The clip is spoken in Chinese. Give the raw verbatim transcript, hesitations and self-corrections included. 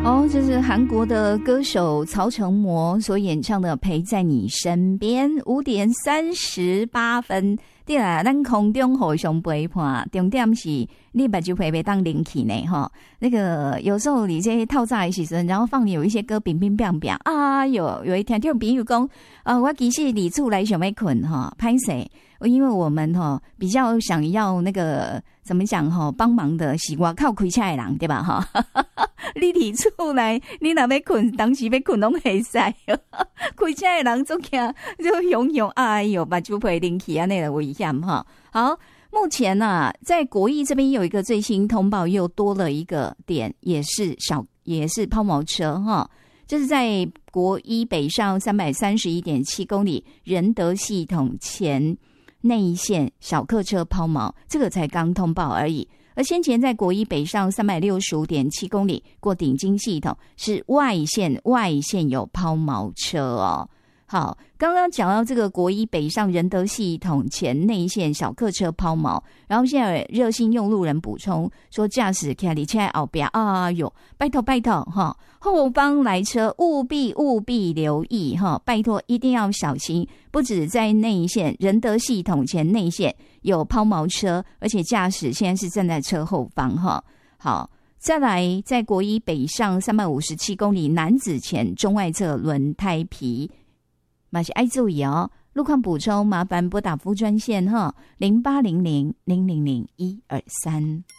哦，这是韩国的歌手曹承模所演唱的《陪在你身边》。五点三十八分，对啦，咱空中互相陪伴，重点是你目睭会袂当灵气呢哈。那个有时候你这透早的时阵，然后放你有一些歌乒乒乓乓啊，有有一天听朋友讲啊，我其实伫厝内想要困哈，歹势。因为我们哈比较想要那个怎么讲哈，帮忙的是外口开车的人对吧哈？你伫厝内，你若要困，当时要困拢会使。开车的人总惊就拥有哎呦，把酒杯拎起啊，那个危险哈。好，目前呢、啊，在国一这边有一个最新通报，又多了一个点，也是小，也是抛锚车哈。这是在国一北上三百三十一点七公里仁德系统前内线小客车抛锚，这个才刚通报而已。而先前在国一北上三百六十五点七公里过顶金系统是外线外线有抛锚车哦。好，刚刚讲到这个国一北上仁德系统前内线小客车抛锚，然后现在热心用路人补充说，驾驶开你现在后边啊哟，拜托拜托哈，后方来车务必务必留意哈，拜托一定要小心，不止在内线仁德系统前内线有抛锚车，而且驾驶现在是站在车后方哈。好，再来在国一北上三百五十七公里南子前中外侧轮胎皮。嘛是爱注意哦，路况补充麻烦拨打服务专线哈，零八零零零零零一二三。